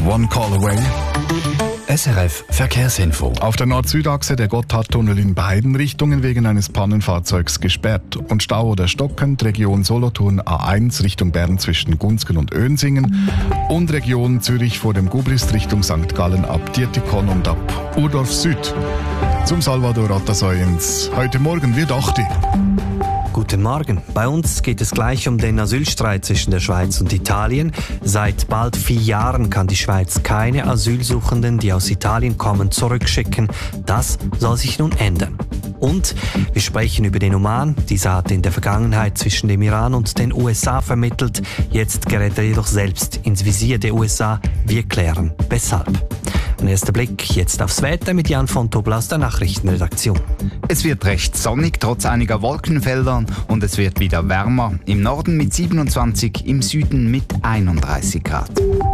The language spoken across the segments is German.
One Call Away. SRF Verkehrsinfo. Auf der Nord-Süd-Achse der Gotthardtunnel in beiden Richtungen wegen eines Pannenfahrzeugs gesperrt. Und Stau oder stockend Region Solothurn A1 Richtung Bern zwischen Gunzgen und Önsingen und Region Zürich vor dem Gubrist Richtung St. Gallen ab Dietikon und ab Urdorf Süd. Zum Salvador Atasoyens. Heute Morgen wird 8. Guten Morgen. Bei uns geht es gleich um den Asylstreit zwischen der Schweiz und Italien. Seit bald 4 Jahren kann die Schweiz keine Asylsuchenden, die aus Italien kommen, zurückschicken. Das soll sich nun ändern. Und wir sprechen über den Oman. Dieser hat in der Vergangenheit zwischen dem Iran und den USA vermittelt. Jetzt gerät er jedoch selbst ins Visier der USA. Wir klären, weshalb. Ein erster Blick jetzt aufs Wetter mit Jan von Tobel aus der Nachrichtenredaktion. Es wird recht sonnig, trotz einiger Wolkenfelder, und es wird wieder wärmer. Im Norden mit 27, im Süden mit 31 Grad.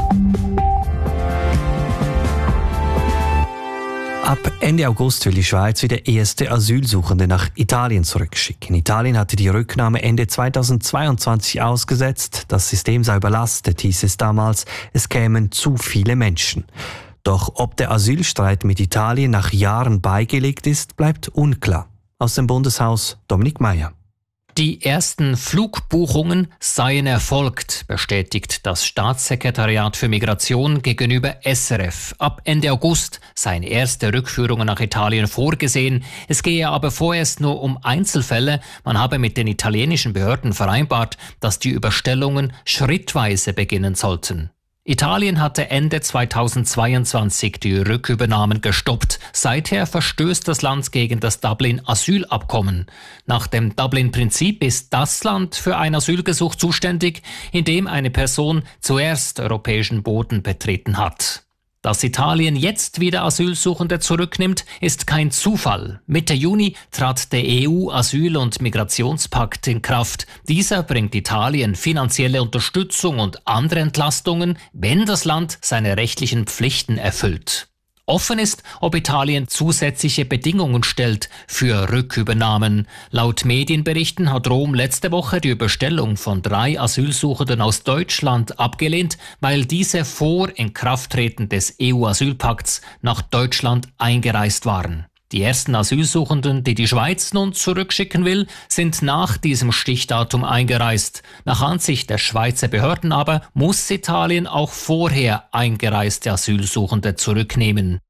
Ab Ende August will die Schweiz wieder erste Asylsuchende nach Italien zurückschicken. Italien hatte die Rücknahme Ende 2022 ausgesetzt. Das System sei überlastet, hieß es damals. Es kämen zu viele Menschen. Doch ob der Asylstreit mit Italien nach Jahren beigelegt ist, bleibt unklar. Aus dem Bundeshaus Dominik Meier. Die ersten Flugbuchungen seien erfolgt, bestätigt das Staatssekretariat für Migration gegenüber SRF. Ab Ende August seien erste Rückführungen nach Italien vorgesehen. Es gehe aber vorerst nur um Einzelfälle. Man habe mit den italienischen Behörden vereinbart, dass die Überstellungen schrittweise beginnen sollten. Italien hatte Ende 2022 die Rückübernahmen gestoppt. Seither verstößt das Land gegen das Dublin-Asylabkommen. Nach dem Dublin-Prinzip ist das Land für ein Asylgesuch zuständig, in dem eine Person zuerst europäischen Boden betreten hat. Dass Italien jetzt wieder Asylsuchende zurücknimmt, ist kein Zufall. Mitte Juni trat der EU-Asyl- und Migrationspakt in Kraft. Dieser bringt Italien finanzielle Unterstützung und andere Entlastungen, wenn das Land seine rechtlichen Pflichten erfüllt. Offen ist, ob Italien zusätzliche Bedingungen stellt für Rückübernahmen. Laut Medienberichten hat Rom letzte Woche die Überstellung von 3 Asylsuchenden aus Deutschland abgelehnt, weil diese vor Inkrafttreten des EU-Asylpakts nach Deutschland eingereist waren. Die ersten Asylsuchenden, die die Schweiz nun zurückschicken will, sind nach diesem Stichdatum eingereist. Nach Ansicht der Schweizer Behörden aber muss Italien auch vorher eingereiste Asylsuchende zurücknehmen.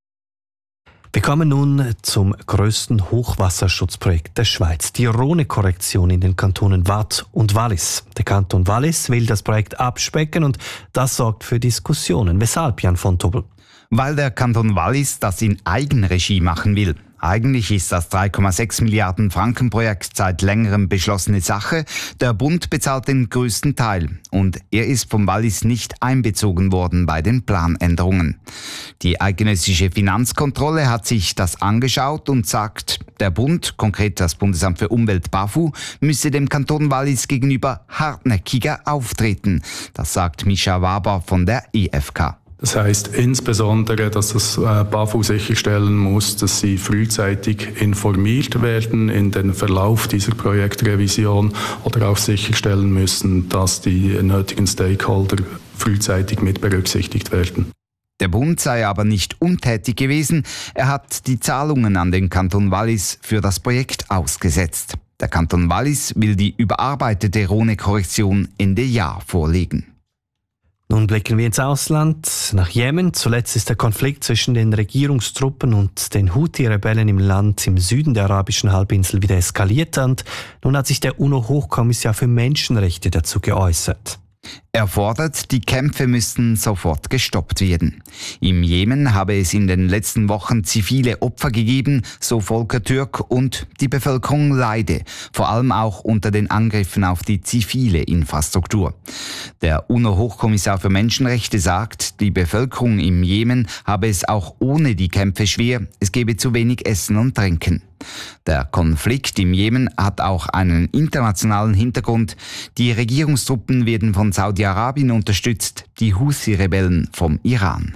Wir kommen nun zum grössten Hochwasserschutzprojekt der Schweiz, die Rhone-Korrektion in den Kantonen Waadt und Wallis. Der Kanton Wallis will das Projekt abspecken und das sorgt für Diskussionen. Weshalb, Jan von Tobel? Weil der Kanton Wallis das in Eigenregie machen will. Eigentlich ist das 3,6 Milliarden Franken Projekt seit längerem beschlossene Sache. Der Bund bezahlt den größten Teil und er ist vom Wallis nicht einbezogen worden bei den Planänderungen. Die eidgenössische Finanzkontrolle hat sich das angeschaut und sagt, der Bund, konkret das Bundesamt für Umwelt BAFU, müsse dem Kanton Wallis gegenüber hartnäckiger auftreten. Das sagt Mischa Waber von der EFK. Das heisst insbesondere, dass das BAFU sicherstellen muss, dass sie frühzeitig informiert werden in den Verlauf dieser Projektrevision oder auch sicherstellen müssen, dass die nötigen Stakeholder frühzeitig mit berücksichtigt werden. Der Bund sei aber nicht untätig gewesen. Er hat die Zahlungen an den Kanton Wallis für das Projekt ausgesetzt. Der Kanton Wallis will die überarbeitete Rhone-Korrektion Ende Jahr vorlegen. Nun blicken wir ins Ausland, nach Jemen. Zuletzt ist der Konflikt zwischen den Regierungstruppen und den Houthi-Rebellen im Land im Süden der arabischen Halbinsel wieder eskaliert und nun hat sich der UNO-Hochkommissar für Menschenrechte dazu geäußert. Er fordert, die Kämpfe müssten sofort gestoppt werden. Im Jemen habe es in den letzten Wochen zivile Opfer gegeben, so Volker Türk, und die Bevölkerung leide, vor allem auch unter den Angriffen auf die zivile Infrastruktur. Der UNO-Hochkommissar für Menschenrechte sagt, die Bevölkerung im Jemen habe es auch ohne die Kämpfe schwer, es gebe zu wenig Essen und Trinken. Der Konflikt im Jemen hat auch einen internationalen Hintergrund. Die Regierungstruppen werden von Saudi-Arabien unterstützt, die Houthi-Rebellen vom Iran.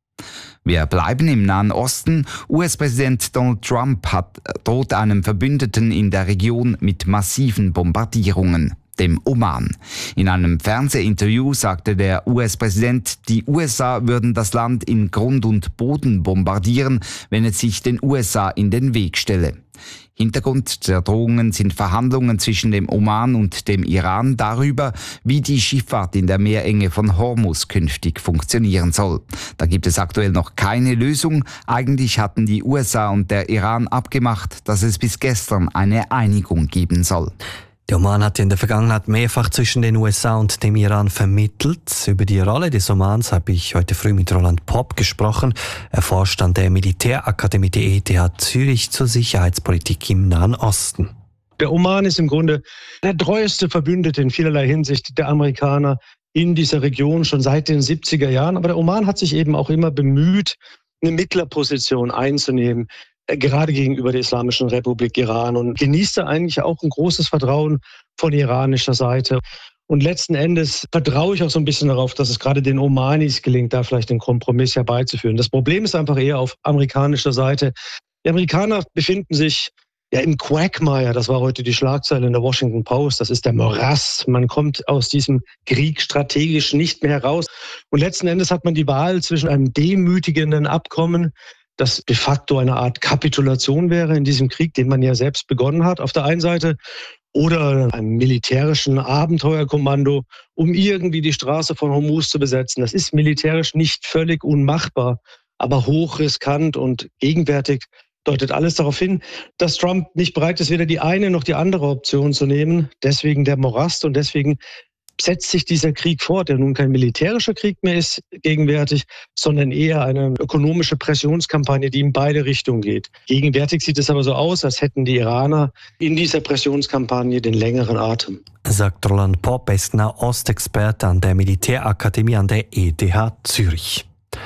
Wir bleiben im Nahen Osten. US-Präsident Donald Trump droht einem Verbündeten in der Region mit massiven Bombardierungen. dem Oman. In einem Fernsehinterview sagte der US-Präsident, die USA würden das Land in Grund und Boden bombardieren, wenn es sich den USA in den Weg stelle. Hintergrund der Drohungen sind Verhandlungen zwischen dem Oman und dem Iran darüber, wie die Schifffahrt in der Meerenge von Hormuz künftig funktionieren soll. Da gibt es aktuell noch keine Lösung. Eigentlich hatten die USA und der Iran abgemacht, dass es bis gestern eine Einigung geben soll. Der Oman hat in der Vergangenheit mehrfach zwischen den USA und dem Iran vermittelt. Über die Rolle des Omans habe ich heute früh mit Roland Popp gesprochen. Er forscht an der Militärakademie der ETH Zürich zur Sicherheitspolitik im Nahen Osten. Der Oman ist im Grunde der treueste Verbündete in vielerlei Hinsicht der Amerikaner in dieser Region schon seit den 70er Jahren. Aber der Oman hat sich eben auch immer bemüht, eine Mittlerposition einzunehmen, gerade gegenüber der Islamischen Republik Iran, und genießt da eigentlich auch ein großes Vertrauen von iranischer Seite. Und letzten Endes vertraue ich auch so ein bisschen darauf, dass es gerade den Omanis gelingt, da vielleicht einen Kompromiss herbeizuführen. Das Problem ist einfach eher auf amerikanischer Seite. Die Amerikaner befinden sich im Quagmire, das war heute die Schlagzeile in der Washington Post, das ist der Morass. Man kommt aus diesem Krieg strategisch nicht mehr heraus. Und letzten Endes hat man die Wahl zwischen einem demütigenden Abkommen, das de facto eine Art Kapitulation wäre in diesem Krieg, den man ja selbst begonnen hat, auf der einen Seite, oder einem militärischen Abenteuerkommando, um irgendwie die Straße von Hormuz zu besetzen. Das ist militärisch nicht völlig unmachbar, aber hochriskant, und gegenwärtig deutet alles darauf hin, dass Trump nicht bereit ist, weder die eine noch die andere Option zu nehmen. Deswegen der Morast, und deswegen setzt sich dieser Krieg fort, der nun kein militärischer Krieg mehr ist gegenwärtig, sondern eher eine ökonomische Pressionskampagne, die in beide Richtungen geht. Gegenwärtig sieht es aber so aus, als hätten die Iraner in dieser Pressionskampagne den längeren Atem. Sagt Roland Popp, ist Nahostexperte an der Militärakademie an der ETH Zürich.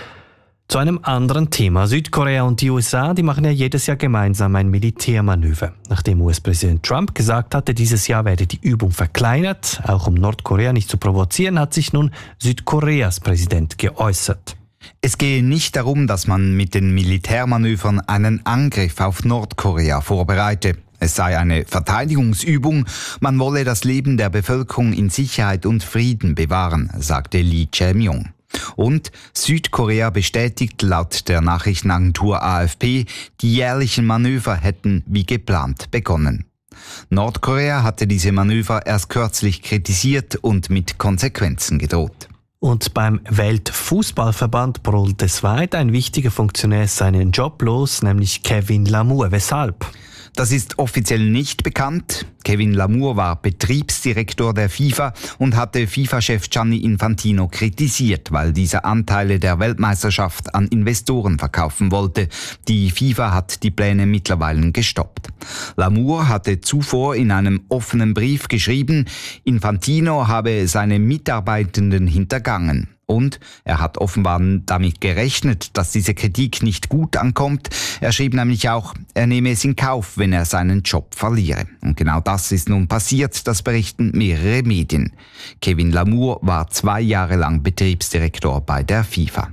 Zu einem anderen Thema. Südkorea und die USA, die machen ja jedes Jahr gemeinsam ein Militärmanöver. Nachdem US-Präsident Trump gesagt hatte, dieses Jahr werde die Übung verkleinert, auch um Nordkorea nicht zu provozieren, hat sich nun Südkoreas Präsident geäußert. Es gehe nicht darum, dass man mit den Militärmanövern einen Angriff auf Nordkorea vorbereite. Es sei eine Verteidigungsübung, man wolle das Leben der Bevölkerung in Sicherheit und Frieden bewahren, sagte Lee Jae-myung. Und Südkorea bestätigt laut der Nachrichtenagentur AFP, die jährlichen Manöver hätten wie geplant begonnen. Nordkorea hatte diese Manöver erst kürzlich kritisiert und mit Konsequenzen gedroht. Und beim Weltfußballverband brüllt es weiter. Ein wichtiger Funktionär ist seinen Job los, nämlich Kevin Lamour. Weshalb? Das ist offiziell nicht bekannt. Kevin Lamour war Betriebsdirektor der FIFA und hatte FIFA-Chef Gianni Infantino kritisiert, weil dieser Anteile der Weltmeisterschaft an Investoren verkaufen wollte. Die FIFA hat die Pläne mittlerweile gestoppt. Lamour hatte zuvor in einem offenen Brief geschrieben, Infantino habe seine Mitarbeitenden hintergangen. Und er hat offenbar damit gerechnet, dass diese Kritik nicht gut ankommt. Er schrieb nämlich auch, er nehme es in Kauf, wenn er seinen Job verliere. Und genau das ist nun passiert, das berichten mehrere Medien. Kevin Lamour war 2 Jahre lang Betriebsdirektor bei der FIFA.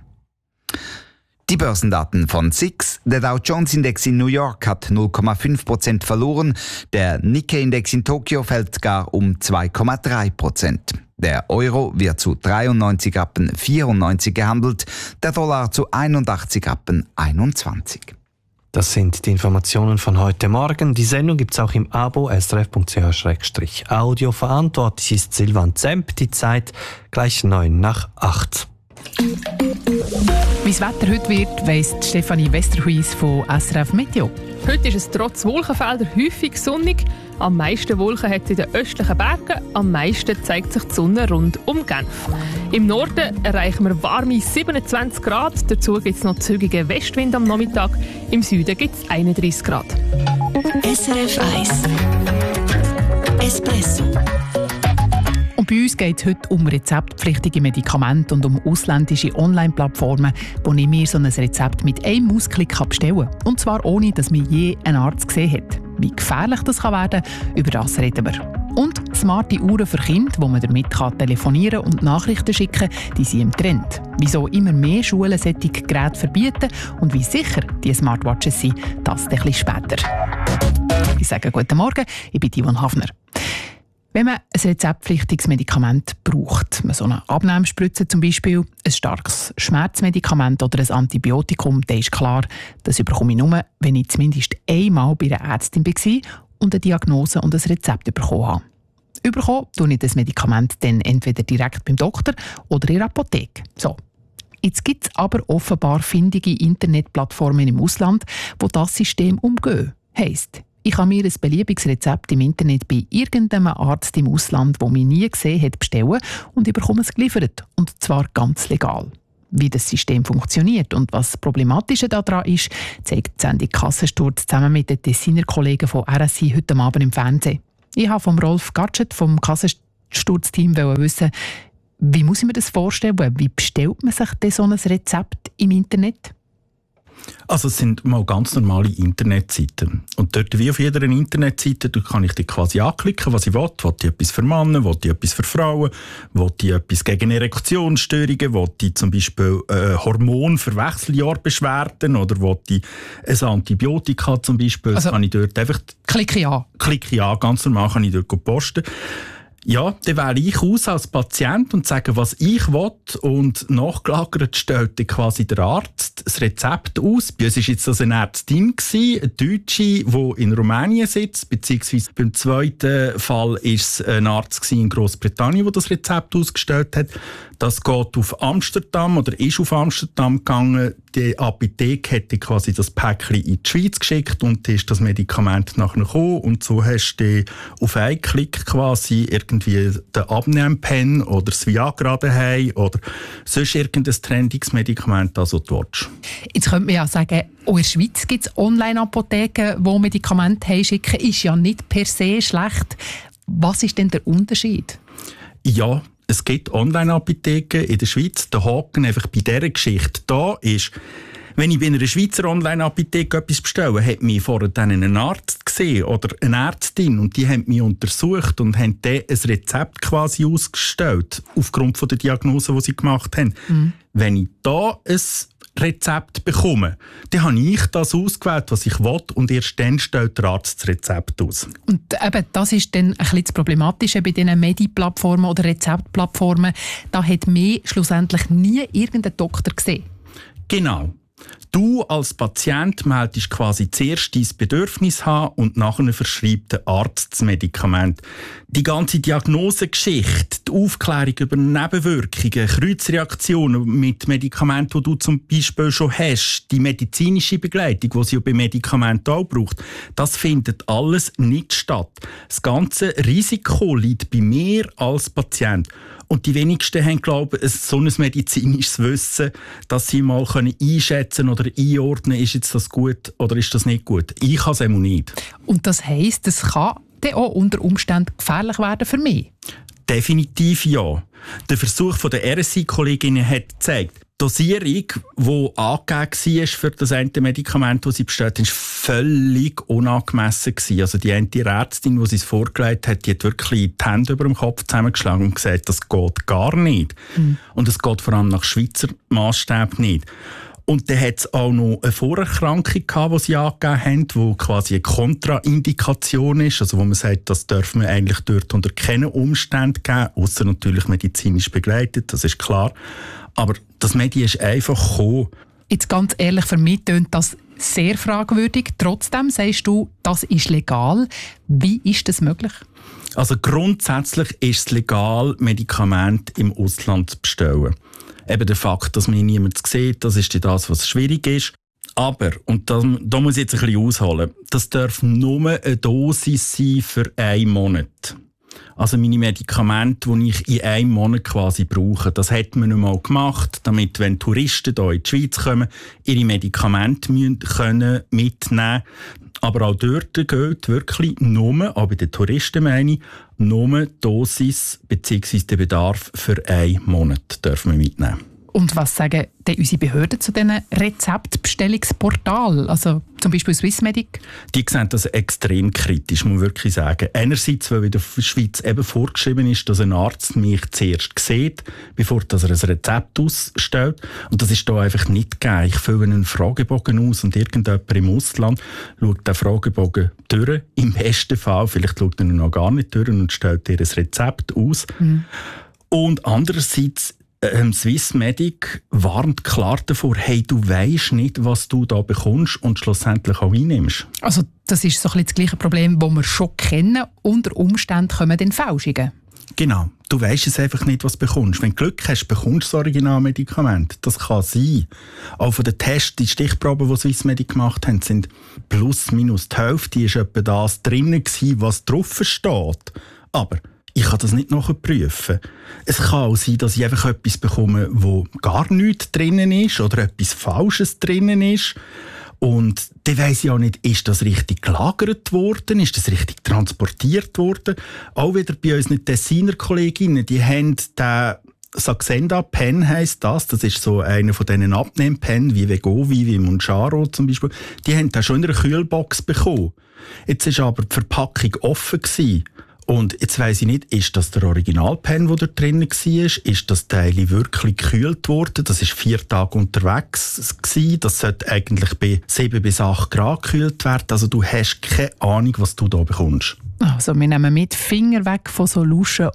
Die Börsendaten von SIX. Der Dow Jones Index in New York hat 0,5% verloren. Der Nikkei-Index in Tokio fällt gar um 2,3%. Der Euro wird zu 93,94 Rappen gehandelt, der Dollar zu 81,21 Rappen. Das sind die Informationen von heute Morgen. Die Sendung gibt es auch im Abo srf.ch/audio. Verantwortlich ist Silvan Zemp. Die Zeit gleich 7:09. Wie das Wetter heute wird, weiss Stefanie Westerhuis von SRF Meteo. Heute ist es trotz Wolkenfelder häufig sonnig. Am meisten Wolken hat es in den östlichen Bergen. Am meisten zeigt sich die Sonne rund um Genf. Im Norden erreichen wir warme 27 Grad. Dazu gibt es noch zügigen Westwind am Nachmittag. Im Süden gibt es 31 Grad. SRF 1 Espresso. Und bei uns geht es heute um rezeptpflichtige Medikamente und um ausländische Online-Plattformen, wo ich mir so ein Rezept mit einem Mausklick bestellen kann. Und zwar ohne, dass mir je ein Arzt gesehen hat. Wie gefährlich das werden kann, über das reden wir. Und smarte Uhren für Kinder, wo man damit telefonieren und Nachrichten schicken kann, die sind im Trend. Wieso immer mehr Schulen solche Geräte verbieten und wie sicher die Smartwatches sind, das ein bisschen später. Ich sage guten Morgen, ich bin Yvonne Hafner. Wenn man ein rezeptpflichtiges Medikament braucht, so eine Abnehmspritze zum Beispiel, ein starkes Schmerzmedikament oder ein Antibiotikum, dann ist klar, das bekomme ich nur, wenn ich zumindest einmal bei einer Ärztin war und eine Diagnose und ein Rezept bekommen habe. Bekommen tue ich das Medikament dann entweder direkt beim Doktor oder in der Apotheke. So. Jetzt gibt es aber offenbar findige Internetplattformen im Ausland, die das System umgehen. Heisst, ich kann mir ein beliebiges Rezept im Internet bei irgendeinem Arzt im Ausland, der mich nie gesehen hat, bestellen und ich bekomme es geliefert. Und zwar ganz legal. Wie das System funktioniert und was das Problematische daran ist, zeigt die Sendung Kassensturz zusammen mit den Tessiner Kollegen von RSI heute Abend im Fernsehen. Ich habe vom Rolf Gatschet vom Kassensturz-Team wissen, wie muss ich mir das vorstellen? Wie bestellt man sich denn so ein Rezept im Internet? Also es sind mal ganz normale Internetseiten. Und dort, wie auf jeder Internetseite, kann ich die quasi anklicken, was ich will. Will ich etwas für Männer, will ich etwas für Frauen, will ich etwas gegen Erektionsstörungen, will ich zum Beispiel Hormon für Wechseljahrbeschwerden oder will ich ein Antibiotika zum Beispiel. Also, das kann ich dort einfach... Klicke ich an, ganz normal kann ich dort posten. Ja, dann wähle ich aus als Patient und sage, was ich will. Und nachgelagert stellt dann quasi der Arzt das Rezept aus. Bei uns war jetzt das eine Ärztin, eine Deutsche, die in Rumänien sitzt. Beziehungsweise beim zweiten Fall war es ein Arzt in Großbritannien, der das Rezept ausgestellt hat. Das geht auf Amsterdam oder ist auf Amsterdam gegangen. Die Apotheke hätte quasi das Päckchen in die Schweiz geschickt und ist das Medikament nachher gekommen. Und so hast du auf einen Klick quasi irgendwie den Abnehmpen oder das Viagra daheim oder sonst irgendein trendiges Medikament, das du willst. Jetzt könnte man ja sagen, auch in der Schweiz gibt es Online-Apotheken, die Medikamente heimschicken. Ist ja nicht per se schlecht. Was ist denn der Unterschied? Ja, es gibt Online-Apotheken in der Schweiz. Der Haken einfach bei dieser Geschichte da ist, wenn ich bei einer Schweizer Online-Apotheke etwas bestelle, hat mich vorher dann einen Arzt gesehen oder eine Ärztin und die haben mich untersucht und haben dann ein Rezept quasi ausgestellt, aufgrund von der Diagnose, die sie gemacht haben. Mhm. Wenn ich da ein Rezept bekomme, dann habe ich das ausgewählt, was ich will, und erst dann stellt der Arzt das Rezept aus. Und eben, das ist dann ein bisschen das Problematische bei diesen Medi-Plattformen oder Rezeptplattformen. Da hat mich schlussendlich nie irgendein Doktor gesehen. Genau. Du als Patient meldest quasi zuerst dein Bedürfnis haben und nachher verschreibt der Arzt das Medikament. Die ganze Diagnosegeschichte, die Aufklärung über Nebenwirkungen, Kreuzreaktionen mit Medikamenten, die du zum Beispiel schon hast, die medizinische Begleitung, die es ja bei Medikamenten auch braucht, das findet alles nicht statt. Das ganze Risiko liegt bei mir als Patient. Und die wenigsten haben, glaube ich, so ein medizinisches Wissen, dass sie mal einschätzen oder einordnen, ist jetzt das gut oder ist das nicht gut. Ich kann es einmal nicht. Und das heisst, es kann dann auch unter Umständen gefährlich werden für mich? Definitiv ja. Der Versuch der RSI-Kolleginnen hat gezeigt, die Dosierung, die angegeben war für das eine Medikament, das sie bestellt haben, war völlig unangemessen. Also die eine Ärztin, die sie es vorgelegt hat, die hat wirklich die Hände über dem Kopf zusammengeschlagen und gesagt, das geht gar nicht. Mhm. Und es geht vor allem nach Schweizer Maßstab nicht. Und dann hat es auch noch eine Vorerkrankung gehabt, die sie angegeben haben, die quasi eine Kontraindikation ist. Also wo man sagt, das darf man eigentlich dort unter keinen Umständen geben, ausser natürlich medizinisch begleitet, das ist klar. Aber das Medi ist einfach gekommen. Jetzt ganz ehrlich, für mich tönt das sehr fragwürdig. Trotzdem sagst du, das ist legal. Wie ist das möglich? Also grundsätzlich ist es legal, Medikamente im Ausland zu bestellen. Eben der Fakt, dass mich niemand sieht, das ist das, was schwierig ist. Aber, und da muss ich jetzt ein bisschen ausholen, das darf nur eine Dosis sein für 1 Monat. Also meine Medikamente, die ich in 1 Monat quasi brauche. Das hat man einmal gemacht, damit, wenn Touristen hier in die Schweiz kommen, ihre Medikamente mitnehmen können. Aber auch dort gilt wirklich nur, auch bei den Touristen meine ich, nur die Dosis bzw. den Bedarf für 1 Monat dürfen wir mitnehmen. Und was sagen denn unsere Behörden zu diesen Rezeptbestellungsportalen, also zum Beispiel Swissmedic? Die sehen das extrem kritisch, muss man wirklich sagen. Einerseits, weil in der Schweiz eben vorgeschrieben ist, dass ein Arzt mich zuerst sieht, bevor er ein Rezept ausstellt. Und das ist hier einfach nicht gegeben. Ich fülle einen Fragebogen aus und irgendjemand im Ausland schaut den Fragebogen durch. Im besten Fall, vielleicht schaut er noch gar nicht durch und stellt dir ein Rezept aus. Und andererseits, Swissmedic warnt klar davor, hey, du weisst nicht, was du da bekommst und schlussendlich auch einnimmst. Also das ist so ein bisschen das gleiche Problem, das wir schon kennen. Unter Umständen kommen dann Fälschungen. Genau. Du weisst es einfach nicht, was du bekommst. Wenn du Glück hast, bekommst du das Originalmedikament. Das kann sein. Auch von den Tests, die Stichproben, die Swissmedic gemacht haben, sind plus minus die Hälfte. Ist etwa das drin gewesen, was drauf steht. Aber ich kann das nicht nachprüfen. Es kann auch sein, dass ich einfach etwas bekomme, wo gar nichts drinnen ist oder etwas Falsches drinnen ist. Und dann weiss ich auch nicht, ist das richtig gelagert worden, ist das richtig transportiert worden. Auch wieder bei unseren Tessiner Kolleginnen, die haben den Saxenda-Pen heisst das ist so einer von diesen Abnehm-Pen, wie Vegovi, wie Monjaro zum Beispiel. Die haben den schon in einer Kühlbox bekommen. Jetzt war aber die Verpackung offen gewesen. Und jetzt weiss ich nicht, ist das der Originalpen, der dort drin war? Ist das Teil wirklich gekühlt worden? Das war 4 Tage unterwegs gewesen. Das sollte eigentlich bei 7 bis 8 Grad gekühlt werden. Also du hast keine Ahnung, was du da bekommst. Also wir nehmen mit Finger weg von so luschen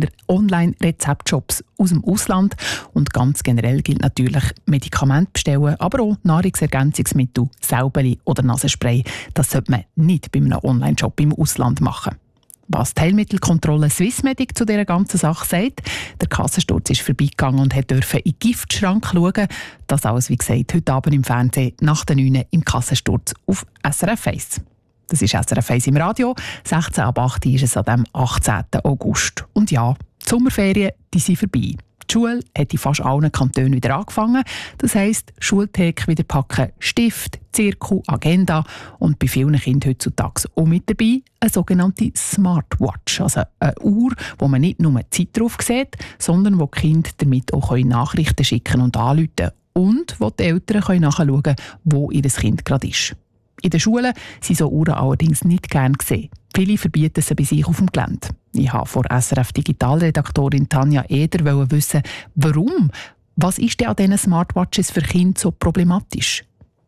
Online-Rezeptshops aus dem Ausland. Und ganz generell gilt natürlich Medikamente bestellen, aber auch Nahrungsergänzungsmittel, Säubeli oder Nasenspray. Das sollte man nicht bei einem Online-Shop im Ausland machen. Was die Heilmittelkontrolle Swissmedic zu dieser ganzen Sache sagt, der Kassensturz ist vorbeigegangen und durfte in den Giftschrank schauen. Das alles, wie gesagt, heute Abend im Fernsehen nach der 9 im Kassensturz auf SRF 1. Das ist SRF 1 im Radio. 16 ab 8 ist es an dem 18. August. Und ja, die Sommerferien, die sind vorbei. Die Schule hat in fast allen Kantonen wieder angefangen. Das heisst, Schultheke wieder packen, Stift, Zirkel, Agenda und bei vielen Kindern heutzutage auch mit dabei eine sogenannte Smartwatch, also eine Uhr, wo man nicht nur die Zeit drauf sieht, sondern wo die Kinder damit auch Nachrichten schicken und anrufen und wo die Eltern nachschauen können, wo ihr Kind gerade ist. In den Schulen sind so Uhren allerdings nicht gern gesehen. Viele verbieten sie bei sich auf dem Gelände. Ich wollte von SRF Digitalredaktorin Tanja Eder wissen, warum? Was ist denn an diesen Smartwatches für Kinder so problematisch?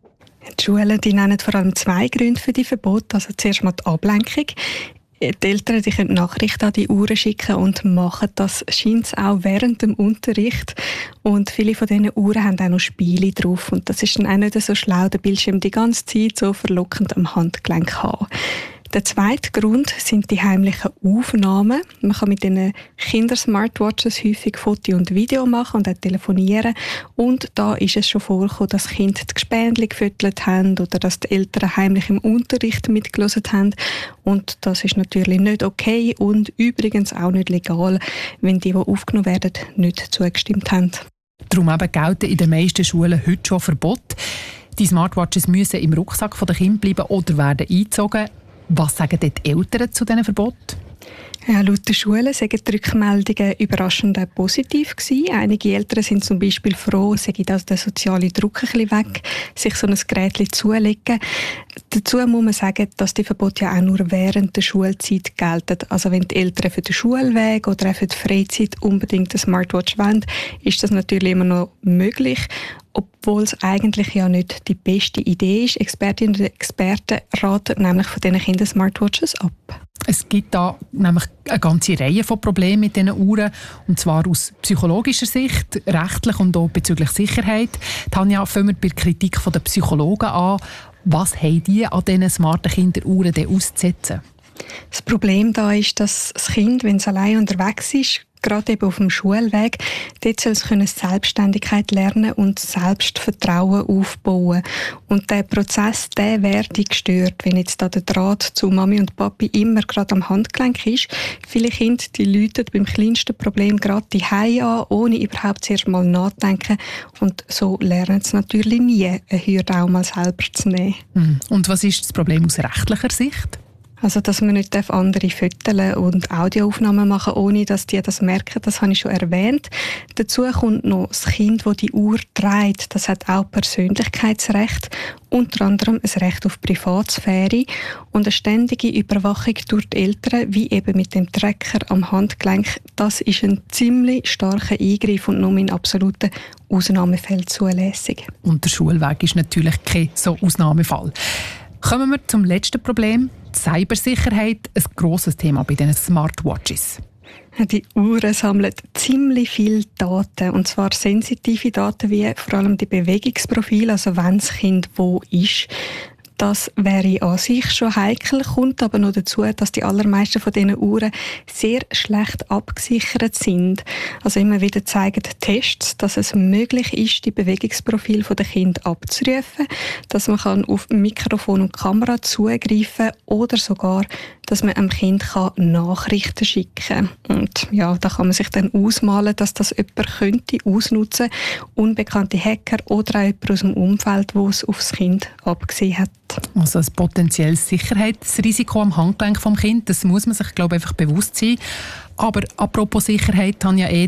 Die Schulen nennen vor allem 2 Gründe für die Verbote. Also zuerst mal die Ablenkung. Die Eltern können Nachrichten an die Uhren schicken und machen das scheint auch während dem Unterricht. Und viele von diesen Uhren haben auch noch Spiele drauf. Und das ist dann auch nicht so schlau, den Bildschirm die ganze Zeit so verlockend am Handgelenk haben. Der zweite Grund sind die heimlichen Aufnahmen. Man kann mit diesen Kinder-Smartwatches häufig Foto und Video machen und auch telefonieren. Und da ist es schon vorgekommen, dass Kinder die Gespendli gefüttert haben oder dass die Eltern heimlich im Unterricht mitgelesen haben. Und das ist natürlich nicht okay und übrigens auch nicht legal, wenn die aufgenommen werden, nicht zugestimmt haben. Darum eben gelten in den meisten Schulen heute schon Verbote. Die Smartwatches müssen im Rucksack der Kinder bleiben oder werden eingezogen. Was sagen die Eltern zu diesen Verboten? Ja, laut der Schule sind die Rückmeldungen überraschend positiv gewesen. Einige Eltern sind zum Beispiel froh, sei das der soziale Druck ein bisschen weg, sich so ein Gerät zulegen. Dazu muss man sagen, dass die Verbote ja auch nur während der Schulzeit gelten. Also wenn die Eltern für den Schulweg oder auch für die Freizeit unbedingt eine Smartwatch wollen, ist das natürlich immer noch möglich. Obwohl es eigentlich ja nicht die beste Idee ist. Expertinnen und Experten raten nämlich von diesen Kindern Smartwatches ab. Es gibt da nämlich eine ganze Reihe von Problemen mit diesen Uhren. Und zwar aus psychologischer Sicht, rechtlich und auch bezüglich Sicherheit. Tanja, fangen wir bei der Kritik der Psychologen an. Was haben die an diesen smarten Kinderuhren denn auszusetzen? Das Problem da ist, dass das Kind, wenn es allein unterwegs ist, gerade eben auf dem Schulweg, dort soll es Selbstständigkeit lernen und Selbstvertrauen aufbauen. Und der Prozess, der werde gestört, wenn jetzt da der Draht zu Mami und Papi immer gerade am Handgelenk ist. Viele Kinder, die läuten beim kleinsten Problem gerade die Hause an, ohne überhaupt zuerst mal nachzudenken. Und so lernen sie natürlich nie, eine Hürde auch mal selber zu nehmen. Und was ist das Problem aus rechtlicher Sicht? Also, dass man nicht andere Fotos und Audioaufnahmen machen, ohne dass die das merken, das habe ich schon erwähnt. Dazu kommt noch das Kind, das die Uhr trägt. Das hat auch Persönlichkeitsrecht, unter anderem ein Recht auf Privatsphäre und eine ständige Überwachung durch die Eltern, wie eben mit dem Tracker am Handgelenk. Das ist ein ziemlich starker Eingriff und nur in absoluten Ausnahmefällen zulässig. Und der Schulweg ist natürlich kein so Ausnahmefall. Kommen wir zum letzten Problem. Die Cybersicherheit, ein grosses Thema bei den Smartwatches. Die Uhren sammeln ziemlich viele Daten, und zwar sensitive Daten wie vor allem die Bewegungsprofile, also wenn das Kind wo ist. Das wäre an sich schon heikel, kommt aber noch dazu, dass die allermeisten von diesen Uhren sehr schlecht abgesichert sind. Also immer wieder zeigen Tests, dass es möglich ist, die Bewegungsprofile der Kinder abzurufen, dass man auf Mikrofon und Kamera zugreifen kann oder sogar, dass man einem Kind Nachrichten schicken kann. Und ja, da kann man sich dann ausmalen, dass das jemand könnte ausnutzen, unbekannte Hacker oder auch jemand aus dem Umfeld, der es aufs Kind abgesehen hat. Also ein potenzielles Sicherheitsrisiko am Handgelenk vom Kind, das muss man sich, glaube ich, einfach bewusst sein. Aber apropos Sicherheit, Tanja,